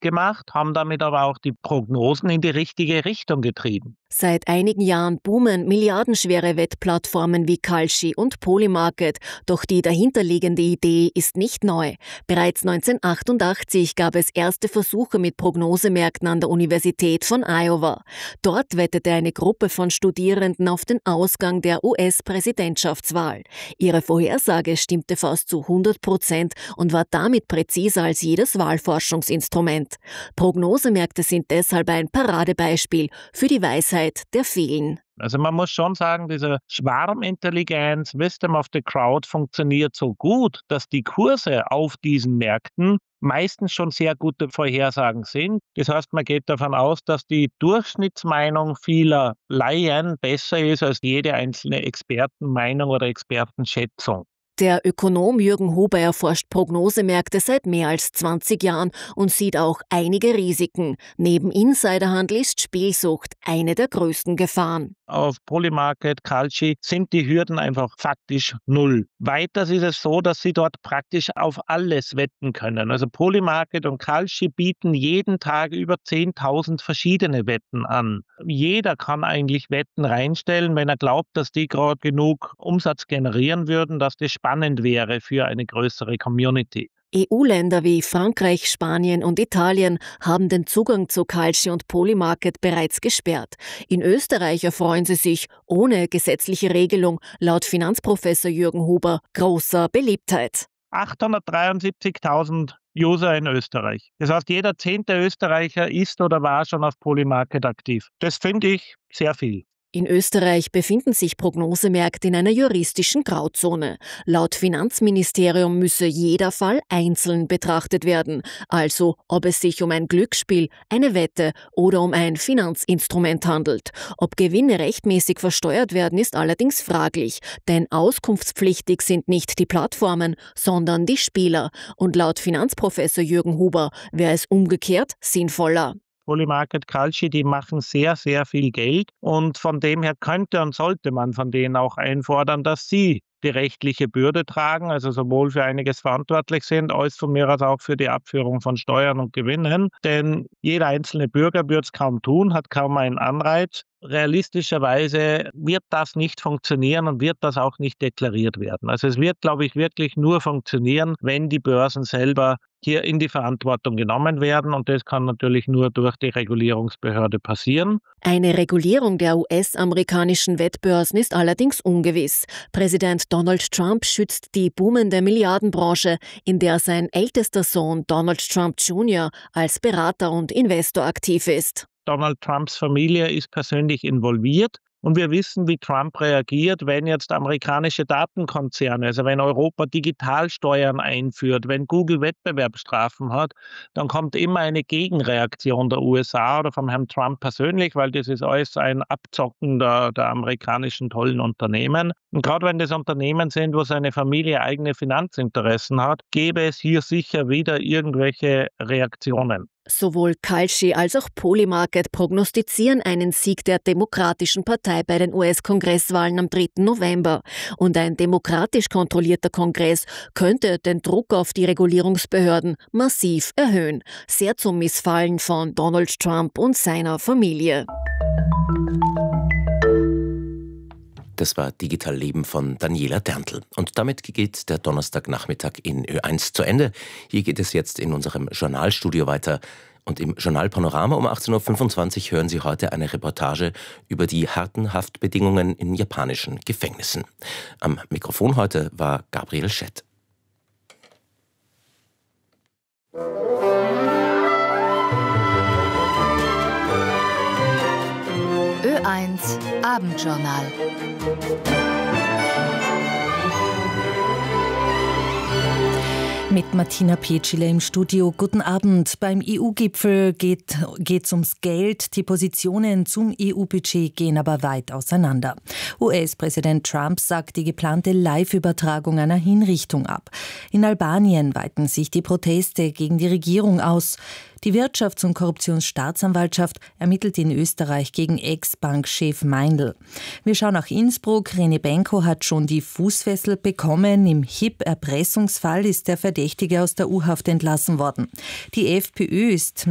gemacht, haben damit aber auch die Prognosen in die richtige Richtung getrieben. Seit einigen Jahren boomen milliardenschwere Wettplattformen wie Kalshi und Polymarket, doch die dahinterliegende Idee ist nicht neu. Bereits 1988 gab es erste Versuche mit Prognosemärkten an der Universität von Iowa. Dort wettete eine Gruppe von Studierenden auf den Ausgang der US-Präsidentschaftswahl. Ihre Vorhersage stimmte fast zu 100% und war damit präziser als jedes Wahlforschungsinstrument. Prognosemärkte sind deshalb ein Paradebeispiel für die Weisheit der vielen. Also man muss schon sagen, diese Schwarmintelligenz, Wisdom of the Crowd funktioniert so gut, dass die Kurse auf diesen Märkten meistens schon sehr gute Vorhersagen sind. Das heißt, man geht davon aus, dass die Durchschnittsmeinung vieler Laien besser ist als jede einzelne Expertenmeinung oder Expertenschätzung. Der Ökonom Jürgen Huber erforscht Prognosemärkte seit mehr als 20 Jahren und sieht auch einige Risiken. Neben Insiderhandel ist Spielsucht eine der größten Gefahren. Auf Polymarket, Kalshi sind die Hürden einfach faktisch null. Weiters ist es so, dass Sie dort praktisch auf alles wetten können. Also Polymarket und Kalshi bieten jeden Tag über 10.000 verschiedene Wetten an. Jeder kann eigentlich Wetten reinstellen, wenn er glaubt, dass die gerade genug Umsatz generieren würden, dass das spannend wäre für eine größere Community. EU-Länder wie Frankreich, Spanien und Italien haben den Zugang zu Kalshi und Polymarket bereits gesperrt. In Österreich erfreuen sie sich ohne gesetzliche Regelung laut Finanzprofessor Jürgen Huber großer Beliebtheit. 873.000 User in Österreich. Das heißt, jeder 10. Österreicher ist oder war schon auf Polymarket aktiv. Das finde ich sehr viel. In Österreich befinden sich Prognosemärkte in einer juristischen Grauzone. Laut Finanzministerium müsse jeder Fall einzeln betrachtet werden, also ob es sich um ein Glücksspiel, eine Wette oder um ein Finanzinstrument handelt. Ob Gewinne rechtmäßig versteuert werden, ist allerdings fraglich, denn auskunftspflichtig sind nicht die Plattformen, sondern die Spieler. Und laut Finanzprofessor Jürgen Huber wäre es umgekehrt sinnvoller. Polymarket, Kalshi, die machen sehr, sehr viel Geld und von dem her könnte und sollte man von denen auch einfordern, dass sie die rechtliche Bürde tragen, also sowohl für einiges verantwortlich sind, als von mir aus auch für die Abführung von Steuern und Gewinnen. Denn jeder einzelne Bürger wird es kaum tun, hat kaum einen Anreiz. Realistischerweise wird das nicht funktionieren und wird das auch nicht deklariert werden. Also es wird, glaube ich, wirklich nur funktionieren, wenn die Börsen selber hier in die Verantwortung genommen werden und das kann natürlich nur durch die Regulierungsbehörde passieren. Eine Regulierung der US-amerikanischen Wettbörsen ist allerdings ungewiss. Präsident Donald Trump schützt die boomende Milliardenbranche, in der sein ältester Sohn Donald Trump Jr. als Berater und Investor aktiv ist. Donald Trumps Familie ist persönlich involviert. Und wir wissen, wie Trump reagiert, wenn jetzt amerikanische Datenkonzerne, also wenn Europa Digitalsteuern einführt, wenn Google Wettbewerbsstrafen hat, dann kommt immer eine Gegenreaktion der USA oder vom Herrn Trump persönlich, weil das ist alles ein Abzocken der amerikanischen tollen Unternehmen. Und gerade wenn das Unternehmen sind, wo seine Familie eigene Finanzinteressen hat, gäbe es hier sicher wieder irgendwelche Reaktionen. Sowohl Kalshi als auch Polymarket prognostizieren einen Sieg der Demokratischen Partei bei den US-Kongresswahlen am 3. November. Und ein demokratisch kontrollierter Kongress könnte den Druck auf die Regulierungsbehörden massiv erhöhen. Sehr zum Missfallen von Donald Trump und seiner Familie. Das war Digital Leben von Daniela Derntl. Und damit geht der Donnerstagnachmittag in Ö1 zu Ende. Hier geht es jetzt in unserem Journalstudio weiter. Und im Journalpanorama um 18.25 Uhr hören Sie heute eine Reportage über die harten Haftbedingungen in japanischen Gefängnissen. Am Mikrofon heute war Gabriel Schett. Ö1 Abendjournal. Mit Martina Petschile im Studio. Guten Abend. Beim EU-Gipfel geht's ums Geld. Die Positionen zum EU-Budget gehen aber weit auseinander. US-Präsident Trump sagt die geplante Live-Übertragung einer Hinrichtung ab. In Albanien weiten sich die Proteste gegen die Regierung aus. Die Wirtschafts- und Korruptionsstaatsanwaltschaft ermittelt in Österreich gegen Ex-Bankchef Meindl. Wir schauen nach Innsbruck. René Benko hat schon die Fußfessel bekommen. Im HIP-Erpressungsfall ist der Verdächtige aus der U-Haft entlassen worden. Die FPÖ ist